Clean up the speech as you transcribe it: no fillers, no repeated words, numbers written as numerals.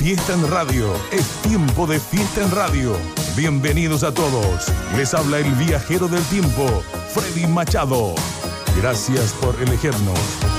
fiesta en radio. Es tiempo de fiesta en radio. Bienvenidos a todos. Les habla el viajero del tiempo, Freddy Machado. Gracias por elegirnos.